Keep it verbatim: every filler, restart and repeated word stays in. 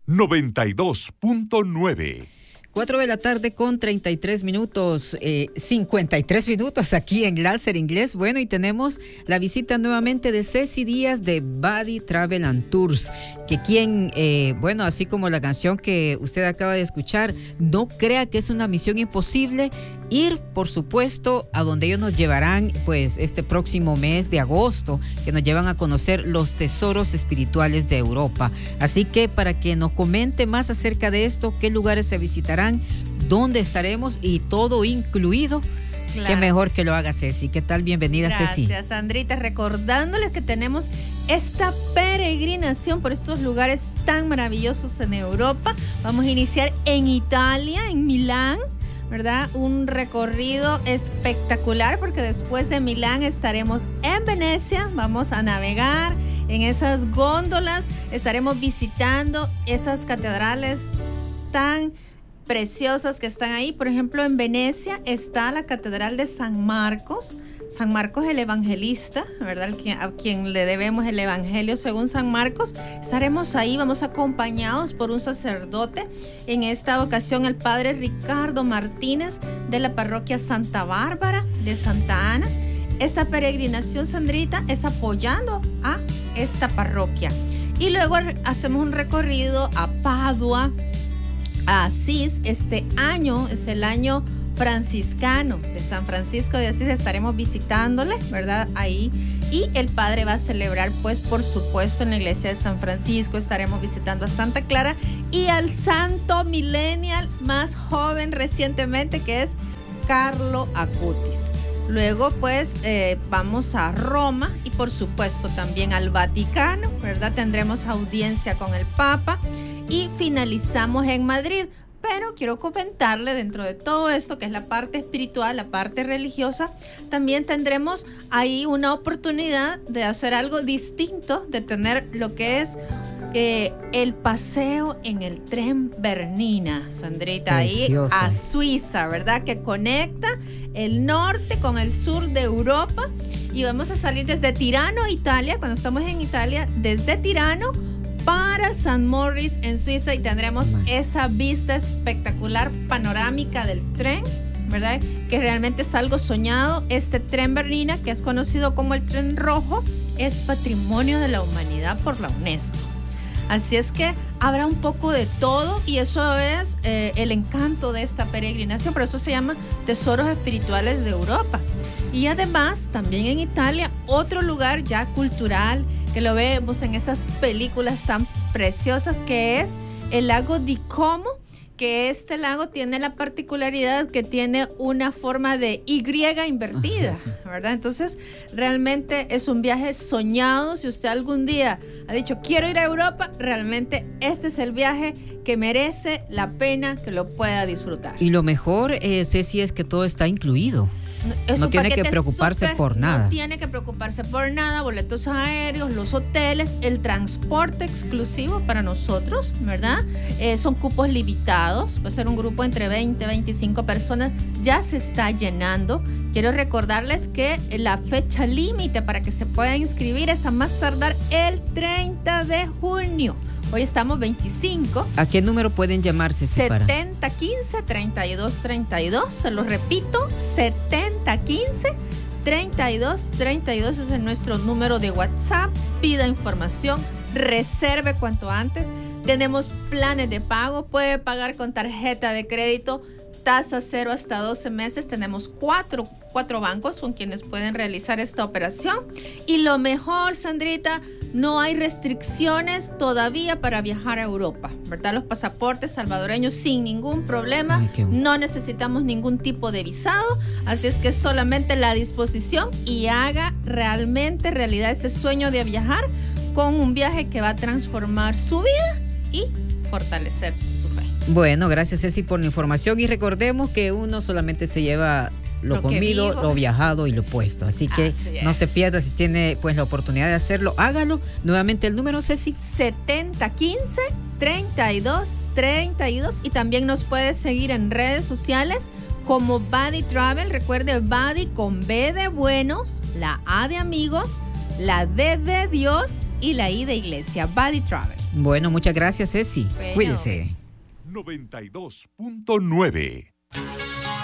noventa y dos punto nueve. Cuatro de la tarde con treinta y tres minutos, eh, cincuenta y tres minutos aquí en Láser Inglés. Bueno, y tenemos la visita nuevamente de Ceci Díaz de Buddy Travel and Tours, que quien, eh, bueno, así como la canción que usted acaba de escuchar, no crea que es una misión imposible ir, por supuesto, a donde ellos nos llevarán, pues, este próximo mes de agosto, que nos llevan a conocer los tesoros espirituales de Europa. Así que para que nos comente más acerca de esto, qué lugares se visitarán, dónde estaremos y todo incluido, claro. Qué mejor que lo haga Ceci. ¿Qué tal? Bienvenida, Gracias, Ceci. Gracias, Sandrita. Recordándoles que tenemos esta peregrinación por estos lugares tan maravillosos en Europa. Vamos a iniciar en Italia, en Milán, ¿verdad? Un recorrido espectacular porque después de Milán estaremos en Venecia. Vamos a navegar en esas góndolas. Estaremos visitando esas catedrales tan preciosas que están ahí. Por ejemplo, en Venecia está la Catedral de San Marcos. San Marcos el evangelista, ¿verdad? A quien le debemos el evangelio según San Marcos. Estaremos ahí, vamos acompañados por un sacerdote. En esta ocasión el padre Ricardo Martínez de la parroquia Santa Bárbara de Santa Ana. Esta peregrinación, Sandrita, es apoyando a esta parroquia. Y luego hacemos un recorrido a Padua, a Asís. Este año es el año franciscano de San Francisco de Asís. Estaremos visitándole, ¿verdad? Ahí. Y el padre va a celebrar, pues, por supuesto, en la iglesia de San Francisco. Estaremos visitando a Santa Clara y al santo millennial más joven recientemente, que es Carlo Acutis. Luego, pues, eh, vamos a Roma y, por supuesto, también al Vaticano, ¿verdad? Tendremos audiencia con el Papa. Y finalizamos en Madrid. Pero quiero comentarle, dentro de todo esto, que es la parte espiritual, la parte religiosa, también tendremos ahí una oportunidad de hacer algo distinto, de tener lo que es eh, el paseo en el tren Bernina, Sandrita, Precioso. Ahí a Suiza, ¿verdad? Que conecta el norte con el sur de Europa. Y vamos a salir desde Tirano, Italia, cuando estamos en Italia, desde Tirano para San Moritz en Suiza, y tendremos esa vista espectacular panorámica del tren, ¿verdad? Que realmente es algo soñado. Este tren Bernina, que es conocido como el tren rojo, es patrimonio de la humanidad por la UNESCO. Así es que habrá un poco de todo, y eso es eh, el encanto de esta peregrinación. Por eso se llama Tesoros Espirituales de Europa. Y además, también en Italia, otro lugar ya cultural, que lo vemos en esas películas tan preciosas, que es el lago di Como, que este lago tiene la particularidad que tiene una forma de Y invertida, ¿verdad? Entonces, realmente es un viaje soñado. Si usted algún día ha dicho, quiero ir a Europa, realmente este es el viaje que merece la pena que lo pueda disfrutar. Y lo mejor, eh, Ceci, es que todo está incluido. Es no tiene que preocuparse super, por nada. No tiene que preocuparse por nada. Boletos aéreos, los hoteles, el transporte exclusivo para nosotros, ¿verdad? Eh, son cupos limitados. Puede ser un grupo entre veinte, veinticinco personas. Ya se está llenando. Quiero recordarles que la fecha límite para que se pueda inscribir es a más tardar el treinta de junio. Hoy estamos veinticinco. ¿A qué número pueden llamarse? setenta quince treinta y dos treinta y dos. Se lo repito, setenta quince treinta y dos treinta y dos es nuestro número de WhatsApp. Pida información, reserve cuanto antes. Tenemos planes de pago, puede pagar con tarjeta de crédito, tasa cero hasta doce meses. Tenemos cuatro, cuatro bancos con quienes pueden realizar esta operación. Y lo mejor, Sandrita, no hay restricciones todavía para viajar a Europa, ¿verdad? Los pasaportes salvadoreños sin ningún problema. Ay, qué... No necesitamos ningún tipo de visado. Así es que solamente la disposición, y haga realmente realidad ese sueño de viajar con un viaje que va a transformar su vida y fortalecer su fe. Bueno, gracias, Ceci, por la información, y recordemos que uno solamente se lleva lo, lo comido, lo viajado y lo puesto, así que así no se pierda. Si tiene, pues, la oportunidad de hacerlo, hágalo. Nuevamente el número, Ceci. setenta quince treinta y dos treinta y dos, y también nos puede seguir en redes sociales como Buddy Travel. Recuerde, Buddy con B de buenos, la A de amigos, la D de Dios y la I de iglesia. Buddy Travel. Bueno, muchas gracias, Ceci. Bueno. Cuídese. noventa y dos punto nueve